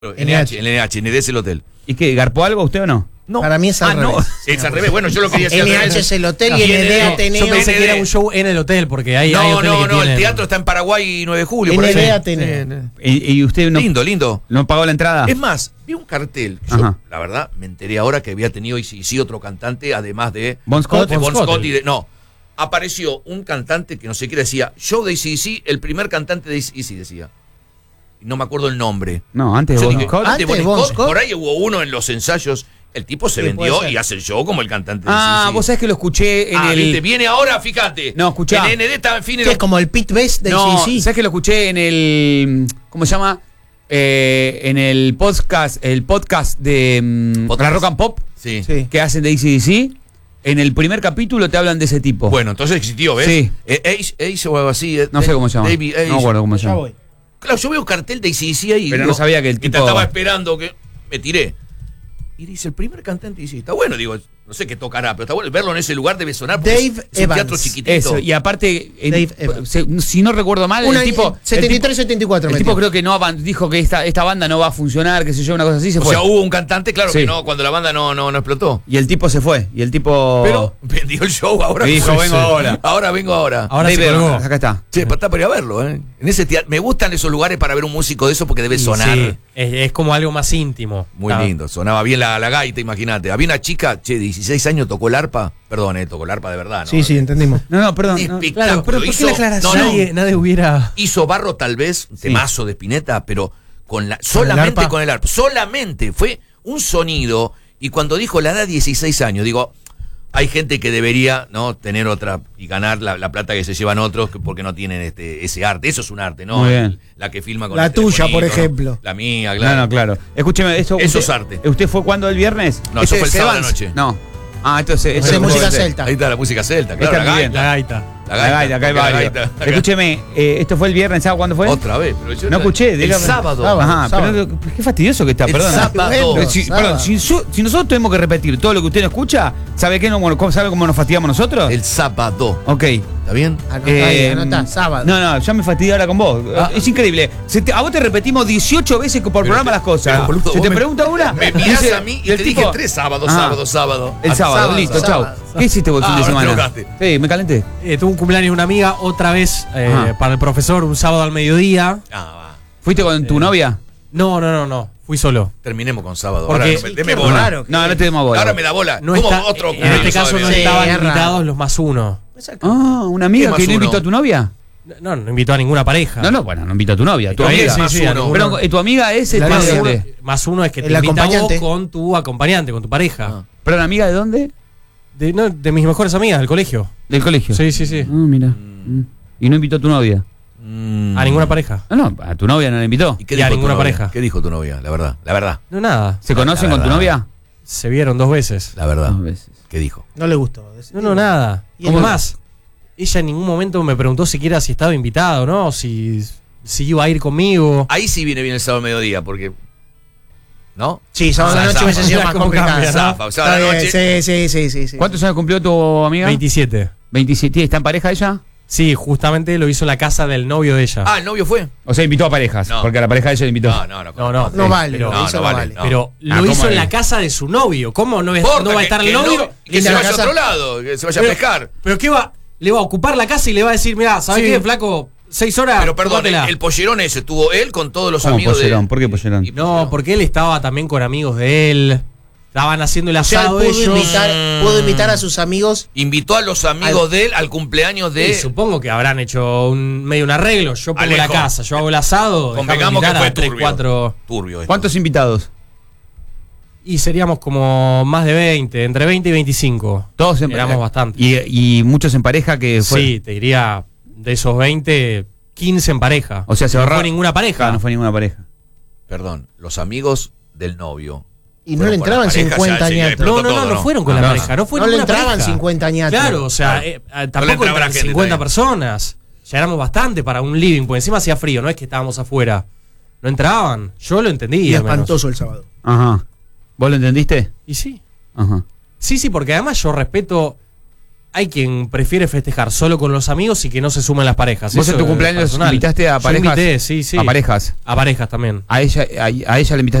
NH, ND es el hotel. ¿Y qué? ¿Garpó algo usted o no? No. Para mí es al revés. No, es al revés. Bueno, yo lo quería decir al NH revés. es el hotel y ND Ateneo. Yo pensé que era un show en el hotel, porque hay No, hoteles que el tienen- teatro está en Paraguay y 9 de julio. por ND ahí. Ateneo. ¿Y usted no, Lindo. no pagó la entrada? Es más, vi un cartel. Yo, Ajá. la verdad, me enteré ahora que había tenido AC/DC otro cantante, además de Bon Scott. de Bon Scott. Scott y de. No. Apareció un cantante que no sé qué decía. Show de AC/DC, el primer cantante de AC/DC decía. Y no me acuerdo el nombre. No, antes de Yo Bon dije, Scott. antes de Antes Bon Bon Scott, Scott. por ahí hubo uno en los ensayos. El tipo se Sí, vendió puede ser. y hace el show como el cantante de Ah, AC/DC. vos sabés que lo escuché en el... ¿viste? Viene ahora, fíjate. No, escuchá. En ND está en fin. Que es como el Pit Best de No, CC. ¿sabés que lo escuché en el... ¿Cómo se llama? En el podcast de ¿Podcast? la Rock and Pop Sí. Sí. que hacen de AC/DC. En el primer capítulo te hablan de ese tipo. Bueno, entonces existió, ¿ves? Sí. Ace o algo así. No sé cómo se llama. David Ace. No me acuerdo cómo se Ya llama. voy. Claro, yo veo un cartel de AC/DC ahí. Pero digo, no sabía que el y tipo- estaba esperando que me tiré. Y dice, el primer cantante dice, está bueno, digo, no sé qué tocará, pero está bueno. Verlo en ese lugar debe sonar porque Dave es un Evans. teatro chiquitito. Eso, y aparte, Dave Evans. si no recuerdo mal, el tipo... 73-74 El tipo creo que no dijo que esta banda no va a funcionar, qué sé yo, una cosa así, se O fue. sea, hubo un cantante, claro Sí. que no, cuando la banda no explotó. Y el tipo se fue. Y el tipo... Pero vendió el show ahora. Y dijo, vengo ahora. Ahora vengo ahora. Ahora se Dave colgó. Evans, acá está. Che, está para ir a verlo, ¿eh? En ese teatro, me gustan esos lugares para ver un músico de eso porque debe Y sonar. sí, es como algo más íntimo. Muy lindo, sonaba bien la gaita, imagínate. Había una chica, 16 años, tocó el arpa. Perdón, tocó el arpa de verdad, ¿no? Sí, entendimos. No, perdón. no. Espectáculo. Claro, pero ¿por qué Hizo- la aclaración? no, no. Nadie hubiera... Hizo barro tal vez, un Sí. temazo de Spinetta, pero solamente arpa? con el arpa. Solamente fue un sonido. Y cuando dijo la edad 16 años, digo, hay gente que debería no tener otra y ganar la plata que se llevan otros porque no tienen ese arte. Eso es un arte, ¿no? Muy bien. La que filma con La el tuya, por telefonito, ¿no? ejemplo. La mía, No, claro. no, claro. Escúcheme, Eso usted, es arte. ¿Usted fue cuándo el viernes? No, eso fue el sábado de Evans? noche. No. Ah, entonces... Esa es música celta. Ahí está la música celta, Está claro, la muy bien. gaita. La gaita. La La gaita, acá hay toca la varios. gaita. Escúcheme, ¿esto fue el viernes? ¿Sabe cuándo fue? Otra vez, pero yo No escuché, el dígame. sábado. Ajá, Sábado. pero qué fastidioso que está, El perdón. sábado. Pero si, Sábado. perdón, si nosotros tenemos que repetir todo lo que usted no escucha, ¿sabe qué? ¿Sabe cómo nos fastidiamos nosotros? El sábado. Ok. ¿Está bien? Anotá, sábado. No, ya me fastidié ahora con vos. Es increíble. A vos te repetimos 18 veces por programa las cosas. pero, boludo, Se vos te me- pregunta una. Me mirás dice- a mí y el te tipo- dije 3 sábados, Ajá. sábado. El sábado, sábado, listo, sábado. chau. ¿Qué hiciste vos el fin de ahora te semana? enojaste. Sí, me calenté. Tuvo un cumpleaños de una amiga, otra vez Ajá. para el profesor, un sábado al mediodía. Ah, va. ¿Fuiste con tu novia? No. Fui solo. Terminemos con sábado. Porque- Ahora deme qué bola. raro. No, no te demos bola. Ahora me da bola. No ¿Cómo está- otro en este cumpleaños caso no sábado? Sí, estaban es raro. invitados los más uno. Ah, una amiga ¿Qué que más no uno? invitó a tu novia. No invitó a ninguna pareja. No, bueno, no invitó a tu novia. Tu Está bien, amiga. sí, a uno. ninguno. Pero tu amiga es La más, novia. uno, de. más uno es que te El invita a vos acompañante. con tu acompañante, con tu pareja. Ah. ¿Pero una amiga de dónde? De mis mejores amigas del colegio. Del colegio. Sí. Ah, mira. Y no invitó a tu novia. A ninguna pareja. No, a tu novia no la invitó. ¿Y qué Y a dijo tu ninguna novia? pareja. ¿Qué dijo tu novia? La verdad, la verdad, No, nada. ¿Se conocen La con tu verdad. novia? Se vieron 2 veces. la verdad. 2 veces. ¿Qué dijo? No le gustó. No, nada. ¿Y ¿Cómo el- más? Ella en ningún momento me preguntó siquiera si estaba invitada o no, si iba a ir conmigo. Ahí sí viene bien el sábado al mediodía, porque. ¿No? Sí, sábado a la noche hubiese sido más ¿Cómo complicado. cambia, no? Sábado, sábado a la Está noche. bien, sí. ¿Cuántos años cumplió tu amiga? 27. 27. ¿Está en pareja ella? Sí, justamente lo hizo en la casa del novio de ella. Ah, ¿el novio fue? O sea, invitó a parejas. No. Porque a la pareja de ella le invitó. No. No vale, pero- lo que hizo no no vale, vale. no. Pero lo ¿cómo hizo en es? la casa de su novio. ¿Cómo no, Importa, no va a estar el que novio? que Linda se la vaya a casa. otro lado, que se vaya a pescar. ¿Pero qué va? Le va a ocupar la casa y le va a decir, mira, ¿sabes Sí. qué, flaco? 6 horas. Pero perdón, tómatela. el pollerón ese tuvo él con todos los ¿Cómo amigos pollerón? de. ¿Por qué pollerón? Y- No, porque él estaba también con amigos de él. Estaban haciendo el O sea, él asado pudo ellos. pudo invitar a sus amigos. Invitó a los amigos de él al cumpleaños Y de. supongo que habrán hecho medio un arreglo. Yo pongo Alejo. la casa, yo hago el asado. Convengamos que dejame fue invitar a 3, turbio. 4. Turbio esto. ¿Cuántos invitados? Y seríamos como más de 20, entre 20 y 25. Todos en Éramos bastante. Y muchos en pareja que fue. Sí, te diría, de esos 20, 15 en pareja. O sea, se no ahorra- fue ninguna pareja. No fue ninguna pareja. Perdón, los amigos del novio. Y no Fueron le con la entraban pareja, 50 ya añatos. explotó No todo, fueron con la No. pareja. No fue No le ninguna entraban pareja. 50 añatos. Claro, o sea, tampoco entraba la entran gente 50 también. personas. Ya éramos bastante para un living, porque encima hacía frío, no es que estábamos afuera. No entraban. Yo lo entendí. Y al menos. espantoso el sábado. Ajá. ¿Vos lo entendiste? Y sí. Ajá. Sí, porque además yo respeto Hay quien prefiere festejar solo con los amigos y que no se sumen las parejas. ¿Vos Eso en tu es cumpleaños personal. invitaste a Yo parejas? invité, sí. A parejas. A parejas también. A ella le invitaste